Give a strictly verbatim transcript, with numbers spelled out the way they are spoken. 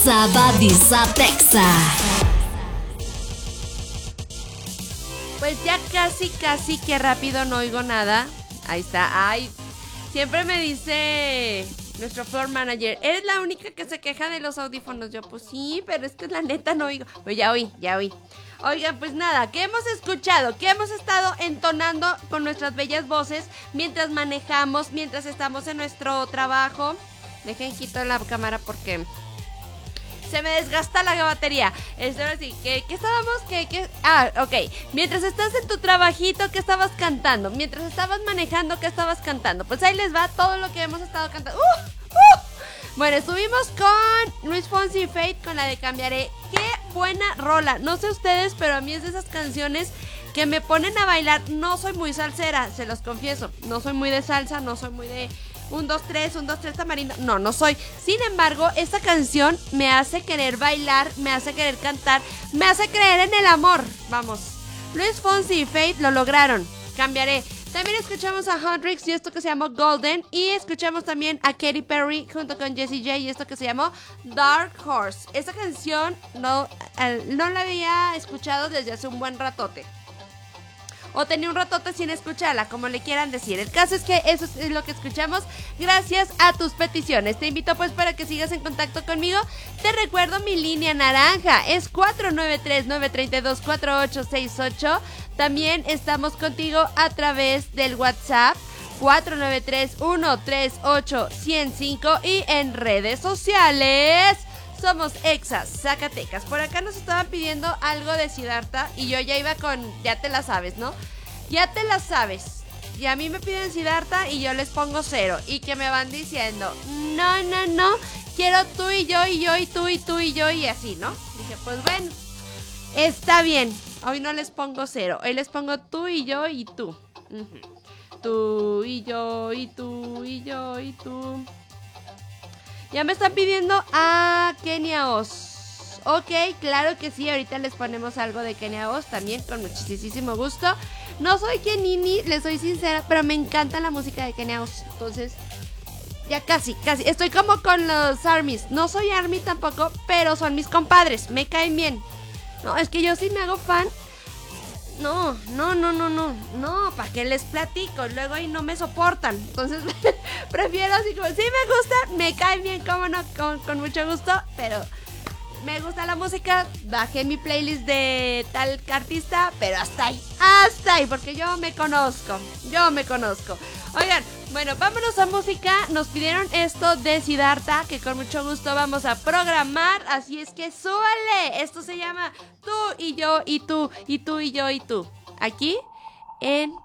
Sabadisa Texa. Pues ya casi, casi, que rápido no oigo nada. Ahí está. Ay, siempre me dice nuestro floor manager, eres la única que se queja de los audífonos. Yo, pues sí, pero es que la neta no oigo. Pues ya oí, ya oí. Oigan, pues nada, ¿qué hemos escuchado? ¿Qué hemos estado entonando con nuestras bellas voces mientras manejamos, mientras estamos en nuestro trabajo? Dejen quito la cámara porque se me desgasta la batería. Esto ahora sí, ¿qué, qué estábamos? ¿Qué, qué? Ah, ok. Mientras estás en tu trabajito, ¿qué estabas cantando? Mientras estabas manejando, ¿qué estabas cantando? Pues ahí les va todo lo que hemos estado cantando. ¡Uh! ¡Uh! Bueno, estuvimos con Luis Fonsi y Fate con la de Cambiaré. ¡Qué buena rola! No sé ustedes, pero a mí es de esas canciones que me ponen a bailar. No soy muy salsera, se los confieso. No soy muy de salsa, no soy muy de un, dos, tres, un, dos, tres tamarindo. No, no soy. Sin embargo, esta canción me hace querer bailar, me hace querer cantar, me hace creer en el amor. Vamos. Luis Fonsi y Fate lo lograron. Cambiaré. También escuchamos a Hendrix y esto que se llamó Golden. Y escuchamos también a Katy Perry junto con Jessie J y esto que se llamó Dark Horse. Esta canción no, no la había escuchado desde hace un buen ratote. O tenía un ratote sin escucharla, como le quieran decir. El caso es que eso es lo que escuchamos gracias a tus peticiones. Te invito pues para que sigas en contacto conmigo. Te recuerdo mi línea naranja. Es cuatro nueve tres, nueve tres dos, cuatro ocho seis ocho. También estamos contigo a través del WhatsApp cuatro nueve tres, uno tres ocho, cero cinco y en redes sociales somos Exa Zacatecas. Por acá nos estaban pidiendo algo de Siddhartha y yo ya iba con, ya te la sabes, ¿no? Ya te la sabes. Y a mí me piden Siddhartha y yo les pongo cero. Y que me van diciendo, no, no, no, quiero tú y yo y yo y tú y tú y yo y así, ¿no? Dije, pues bueno, está bien. Hoy no les pongo cero, hoy les pongo tú y yo y tú. Uh-huh. Tú y yo y tú y yo y tú. Ya me están pidiendo a Kenia Oz. Ok, claro que sí, ahorita les ponemos algo de Kenia Oz también, con muchísimo gusto. No soy Kenini, les soy sincera, pero me encanta la música de Kenia Oz. Entonces, ya casi, casi. Estoy como con los Armies. No soy Army tampoco, pero son mis compadres, me caen bien. No, es que yo sí me hago fan. No, no, no, no, no, no, ¿para qué les platico? Luego ahí no me soportan. Entonces prefiero así como, sí me gusta, me caen bien, cómo no, con, con mucho gusto, pero me gusta la música, bajé mi playlist de tal artista, pero hasta ahí, hasta ahí, porque yo me conozco, yo me conozco. Oigan, bueno, vámonos a música. Nos pidieron esto de Siddhartha, que con mucho gusto vamos a programar. Así es que súbale. Esto se llama Tú y yo y tú y tú y yo y tú. Aquí en